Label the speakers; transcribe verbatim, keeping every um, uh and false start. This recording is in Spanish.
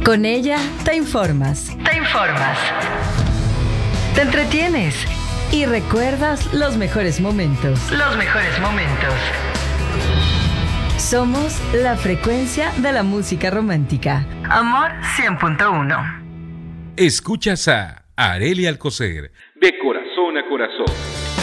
Speaker 1: Con ella te informas. Te informas. Te entretienes. Y recuerdas los mejores momentos. Los mejores momentos. Somos la frecuencia de la música romántica. Amor cien punto uno.
Speaker 2: Escuchas a Arelia Alcocer. De corazón a corazón.